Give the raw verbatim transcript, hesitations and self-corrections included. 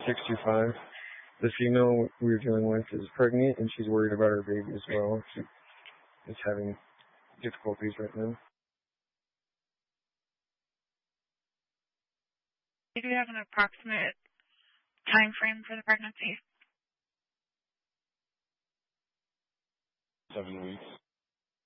six two five. The female we were dealing with is pregnant, and she's worried about her baby as well. She is having difficulties right now. Do you have an approximate time frame for the pregnancy? Seven weeks.